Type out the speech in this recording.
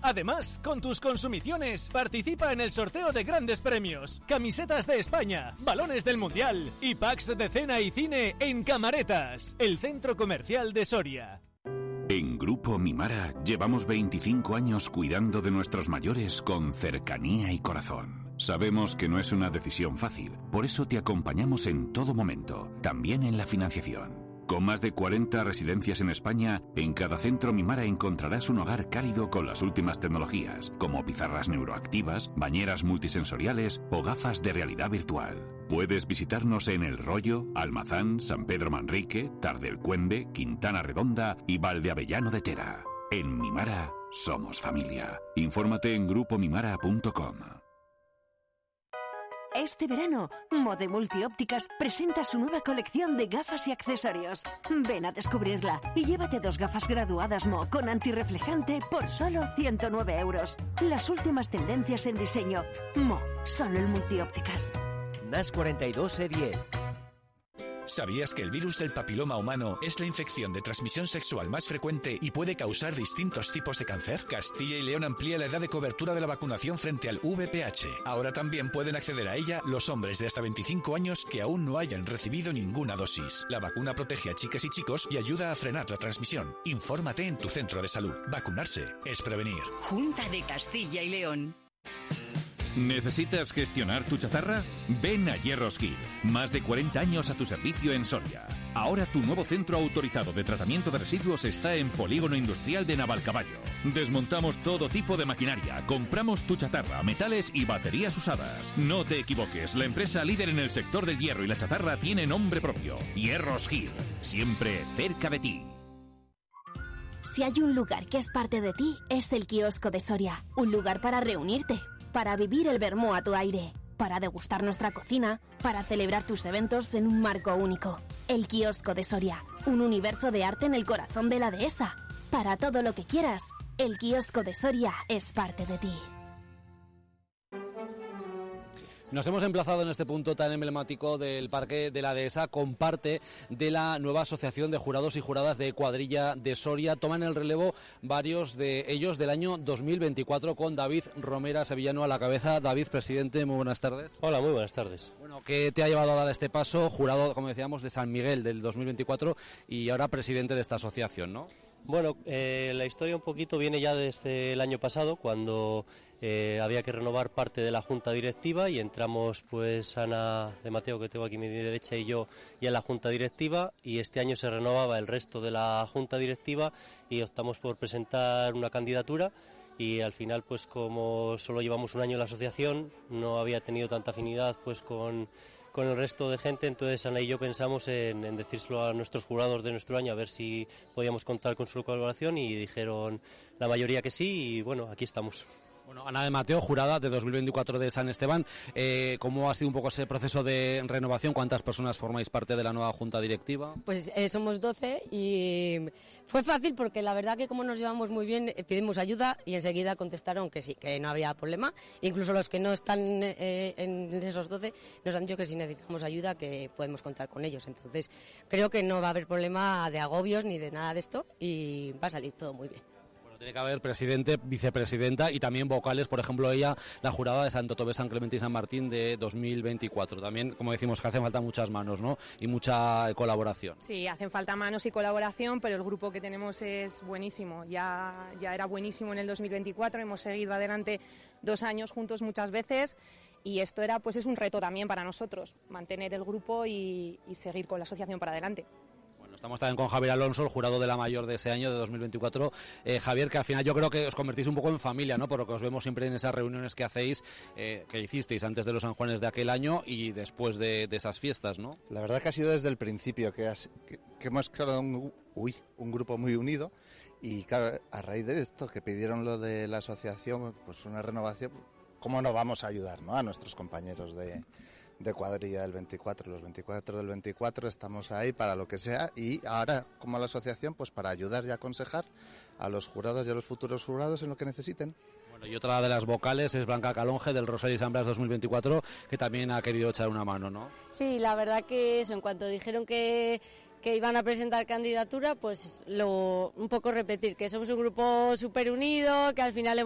Además, con tus consumiciones, participa en el sorteo de grandes premios, camisetas de España, balones del Mundial y packs de cena y cine en Camaretas, el centro comercial de Soria. En Grupo Mimara llevamos 25 años cuidando de nuestros mayores con cercanía y corazón. Sabemos que no es una decisión fácil, por eso te acompañamos en todo momento, también en la financiación. Con más de 40 residencias en España, en cada centro Mimara encontrarás un hogar cálido con las últimas tecnologías, como pizarras neuroactivas, bañeras multisensoriales o gafas de realidad virtual. Puedes visitarnos en El Rollo, Almazán, San Pedro Manrique, Tardelcuende, Quintana Redonda y Valdeavellano de Tera. En Mimara, somos familia. Infórmate en grupomimara.com. Este verano, Mode Multiópticas presenta su nueva colección de gafas y accesorios. Ven a descubrirla y llévate 2 gafas graduadas Mo con antirreflejante por solo 109 euros. Las últimas tendencias en diseño. Mo, solo en Multiópticas. NAS 42 E10. ¿Sabías que el virus del papiloma humano es la infección de transmisión sexual más frecuente y puede causar distintos tipos de cáncer? Castilla y León amplía la edad de cobertura de la vacunación frente al VPH. Ahora también pueden acceder a ella los hombres de hasta 25 años que aún no hayan recibido ninguna dosis. La vacuna protege a chicas y chicos y ayuda a frenar la transmisión. Infórmate en tu centro de salud. Vacunarse es prevenir. Junta de Castilla y León. ¿Necesitas gestionar tu chatarra? Ven a Hierros Gil. Más de 40 años a tu servicio en Soria. Ahora tu nuevo centro autorizado de tratamiento de residuos está en Polígono Industrial de Navalcaballo. Desmontamos todo tipo de maquinaria, compramos tu chatarra, metales y baterías usadas. No te equivoques, la empresa líder en el sector del hierro y la chatarra tiene nombre propio. Hierros Gil, siempre cerca de ti. Si hay un lugar que es parte de ti, es el kiosco de Soria. Un lugar para reunirte, para vivir el vermú a tu aire, para degustar nuestra cocina, para celebrar tus eventos en un marco único. El kiosco de Soria, un universo de arte en el corazón de la dehesa. Para todo lo que quieras, el kiosco de Soria es parte de ti. Nos hemos emplazado en este punto tan emblemático del Parque de la Dehesa con parte de la nueva asociación de jurados y juradas de Cuadrilla de Soria. Toman el relevo varios de ellos del año 2024 con David Romera Sevillano a la cabeza. David, presidente, muy buenas tardes. Hola, muy buenas tardes. Bueno, ¿qué te ha llevado a dar este paso? Jurado, como decíamos, de San Miguel del 2024 y ahora presidente de esta asociación, ¿no? Bueno, la historia un poquito viene ya desde el año pasado, cuando había que renovar parte de la junta directiva y entramos pues Ana de Mateo, que tengo aquí a mi derecha, y yo ya en la junta directiva, y este año se renovaba el resto de la junta directiva y optamos por presentar una candidatura. Y al final, pues como solo llevamos un año en la asociación, no había tenido tanta afinidad pues con el resto de gente, entonces Ana y yo pensamos en decírselo a nuestros jurados de nuestro año, a ver si podíamos contar con su colaboración, y dijeron la mayoría que sí, y bueno, aquí estamos. Bueno, Ana de Mateo, jurada de 2024 de San Esteban, ¿cómo ha sido un poco ese proceso de renovación? ¿Cuántas personas formáis parte de la nueva junta directiva? Pues somos 12 y fue fácil porque la verdad que como nos llevamos muy bien, pedimos ayuda y enseguida contestaron que sí, que no habría problema. Incluso los que no están en esos 12 nos han dicho que si necesitamos ayuda que podemos contar con ellos. Entonces creo que no va a haber problema de agobios ni de nada de esto y va a salir todo muy bien. Tiene que haber presidente, vicepresidenta y también vocales, por ejemplo, ella, la jurada de Santo Tomé, San Clemente y San Martín de 2024. También, como decimos, que hacen falta muchas manos, ¿no? Y mucha colaboración. Sí, hacen falta manos y colaboración, pero el grupo que tenemos es buenísimo. Ya era buenísimo en el 2024, hemos seguido adelante 2 años juntos muchas veces y esto era, pues es un reto también para nosotros, mantener el grupo y seguir con la asociación para adelante. Estamos también con Javier Alonso, el jurado de la mayor de ese año, de 2024. Javier, que al final yo creo que os convertís un poco en familia, ¿no? Por lo que os vemos siempre en esas reuniones que hacéis, que hicisteis antes de los San Juanes de aquel año y después de esas fiestas, ¿no? La verdad que ha sido desde el principio, que hemos creado un grupo muy unido, y claro, a raíz de esto, que pidieron lo de la asociación, pues una renovación, ¿cómo no vamos a ayudar, ¿no? A nuestros compañeros de cuadrilla del 24, los 24 del 24 estamos ahí para lo que sea, y ahora como la asociación pues para ayudar y aconsejar a los jurados y a los futuros jurados en lo que necesiten. Bueno, y otra de las vocales es Blanca Calonge del Rosario y San Blas 2024, que también ha querido echar una mano, ¿no? Sí, la verdad que eso, en cuanto dijeron que iban a presentar candidatura, pues un poco repetir que somos un grupo súper unido, que al final